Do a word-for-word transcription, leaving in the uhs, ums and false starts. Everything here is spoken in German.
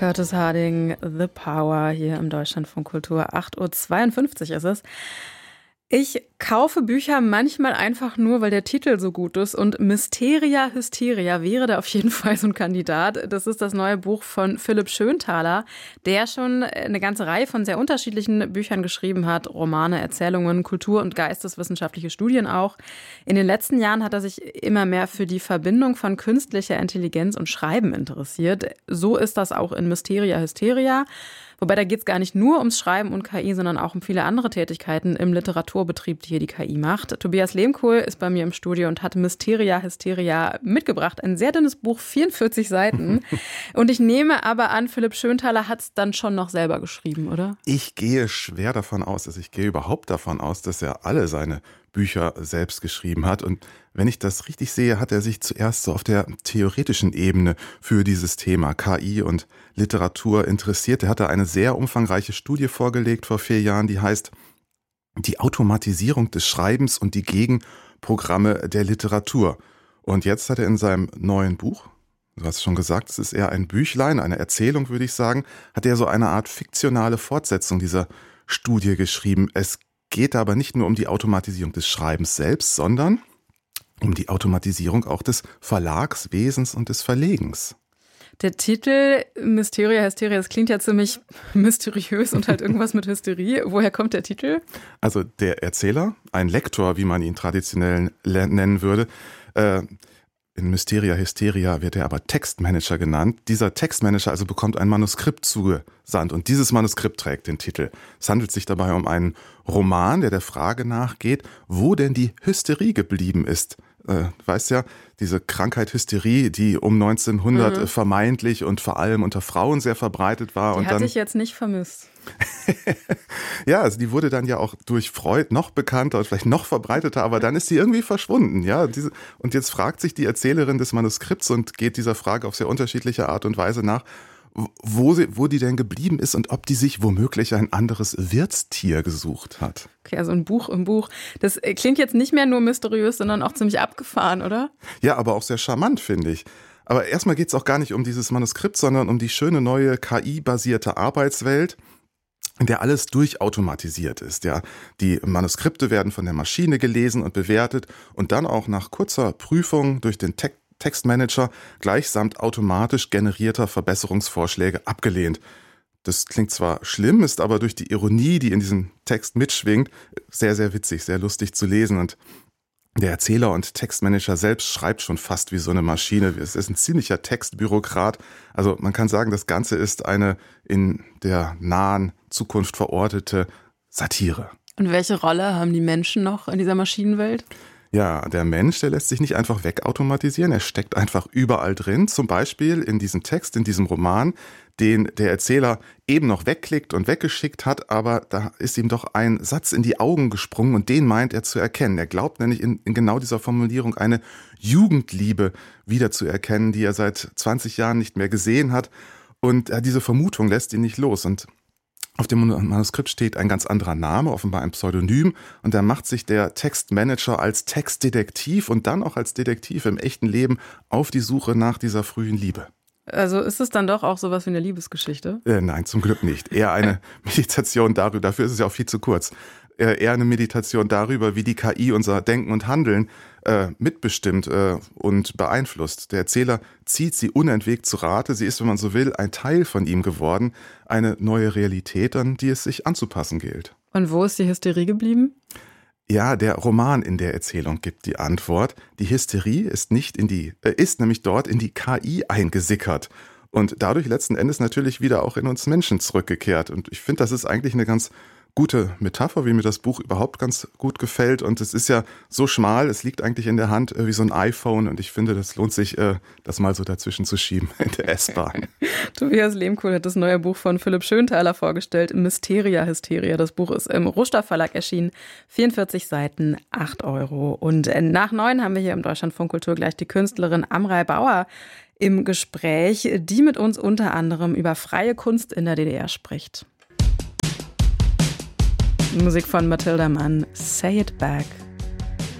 Curtis Harding, The Power, hier im Deutschlandfunk Kultur. acht Uhr zweiundfünfzig ist es. Ich kaufe Bücher manchmal einfach nur, weil der Titel so gut ist. Und Mysteria Hysteria wäre da auf jeden Fall so ein Kandidat. Das ist das neue Buch von Philipp Schönthaler, der schon eine ganze Reihe von sehr unterschiedlichen Büchern geschrieben hat. Romane, Erzählungen, Kultur- und geisteswissenschaftliche Studien auch. In den letzten Jahren hat er sich immer mehr für die Verbindung von künstlicher Intelligenz und Schreiben interessiert. So ist das auch in Mysteria Hysteria. Wobei da geht es gar nicht nur ums Schreiben und K I, sondern auch um viele andere Tätigkeiten im Literaturbetrieb, die hier die K I macht. Tobias Lehmkuhl ist bei mir im Studio und hat Mysteria Hysteria mitgebracht. Ein sehr dünnes Buch, vierundvierzig Seiten. Und ich nehme aber an, Philipp Schönthaler hat es dann schon noch selber geschrieben, oder? Ich gehe schwer davon aus, also ich gehe überhaupt davon aus, dass er alle seine Bücher selbst geschrieben hat. Und wenn ich das richtig sehe, hat er sich zuerst so auf der theoretischen Ebene für dieses Thema K I und Literatur interessiert. Er hatte eine sehr umfangreiche Studie vorgelegt vor vier Jahren, die heißt Die Automatisierung des Schreibens und die Gegenprogramme der Literatur. Und jetzt hat er in seinem neuen Buch, du hast schon gesagt, es ist eher ein Büchlein, eine Erzählung, würde ich sagen, hat er so eine Art fiktionale Fortsetzung dieser Studie geschrieben. Es geht aber nicht nur um die Automatisierung des Schreibens selbst, sondern um die Automatisierung auch des Verlagswesens und des Verlegens. Der Titel Mysteria Hysteria, das klingt ja ziemlich mysteriös und halt irgendwas mit Hysterie. Woher kommt der Titel? Also der Erzähler, ein Lektor, wie man ihn traditionell nennen würde, äh, in Mysteria Hysteria wird er aber Textmanager genannt. Dieser Textmanager also bekommt ein Manuskript zugesandt und dieses Manuskript trägt den Titel. Es handelt sich dabei um einen Roman, der der Frage nachgeht, wo denn die Hysterie geblieben ist. Äh, weißt ja, diese Krankheit Hysterie, die um neunzehnhundert mhm. vermeintlich und vor allem unter Frauen sehr verbreitet war. Die und hatte dann, ich jetzt nicht vermisst. Ja, also die wurde dann ja auch durch Freud noch bekannter und vielleicht noch verbreiteter, aber dann ist sie irgendwie verschwunden. Ja, und, diese, und jetzt fragt sich die Erzählerin des Manuskripts und geht dieser Frage auf sehr unterschiedliche Art und Weise nach, wo, sie, wo die denn geblieben ist und ob die sich womöglich ein anderes Wirtstier gesucht hat. Okay, also ein Buch im Buch. Das klingt jetzt nicht mehr nur mysteriös, sondern auch ziemlich abgefahren, oder? Ja, aber auch sehr charmant, finde ich. Aber erstmal geht es auch gar nicht um dieses Manuskript, sondern um die schöne neue K I-basierte Arbeitswelt, in der alles durchautomatisiert ist. Ja, die Manuskripte werden von der Maschine gelesen und bewertet und dann auch nach kurzer Prüfung durch den Te- Textmanager gleichsam automatisch generierter Verbesserungsvorschläge abgelehnt. Das klingt zwar schlimm, ist aber durch die Ironie, die in diesem Text mitschwingt, sehr, sehr witzig, sehr lustig zu lesen. Und der Erzähler und Textmanager selbst schreibt schon fast wie so eine Maschine. Es ist ein ziemlicher Textbürokrat. Also man kann sagen, das Ganze ist eine in der nahen Zukunft verortete Satire. Und welche Rolle haben die Menschen noch in dieser Maschinenwelt? Ja, der Mensch, der lässt sich nicht einfach wegautomatisieren, er steckt einfach überall drin. Zum Beispiel in diesem Text, in diesem Roman, den der Erzähler eben noch wegklickt und weggeschickt hat, aber da ist ihm doch ein Satz in die Augen gesprungen und den meint er zu erkennen. Er glaubt nämlich in, in genau dieser Formulierung eine Jugendliebe wiederzuerkennen, die er seit zwanzig Jahren nicht mehr gesehen hat. Und äh, diese Vermutung lässt ihn nicht los. Und auf dem Manuskript steht ein ganz anderer Name, offenbar ein Pseudonym. Und da macht sich der Textmanager als Textdetektiv und dann auch als Detektiv im echten Leben auf die Suche nach dieser frühen Liebe. Also ist es dann doch auch sowas wie eine Liebesgeschichte? Äh, nein, zum Glück nicht. Eher eine Meditation darüber, dafür ist es ja auch viel zu kurz. Äh, eher eine Meditation darüber, wie die K I unser Denken und Handeln äh, mitbestimmt äh, und beeinflusst. Der Erzähler zieht sie unentwegt zu Rate. Sie ist, wenn man so will, ein Teil von ihm geworden. Eine neue Realität, an die es sich anzupassen gilt. Und wo ist die Hysterie geblieben? Ja, der Roman in der Erzählung gibt die Antwort. Die Hysterie ist nicht in die, äh, ist nämlich dort in die K I eingesickert und dadurch letzten Endes natürlich wieder auch in uns Menschen zurückgekehrt. Und ich finde, das ist eigentlich eine ganz gute Metapher, wie mir das Buch überhaupt ganz gut gefällt. Und es ist ja so schmal, es liegt eigentlich in der Hand wie so ein iPhone. Und ich finde, das lohnt sich, das mal so dazwischen zu schieben in der S-Bahn. Tobias Lehmkuhl hat das neue Buch von Philipp Schönthaler vorgestellt, Mysteria Hysteria. Das Buch ist im Ruster Verlag erschienen. vierundvierzig Seiten, acht Euro. Und nach neun haben wir hier im Deutschlandfunk Kultur gleich die Künstlerin Amrei Bauer im Gespräch, die mit uns unter anderem über freie Kunst in der D D R spricht. Musik von Mathilda Mann, Say It Back.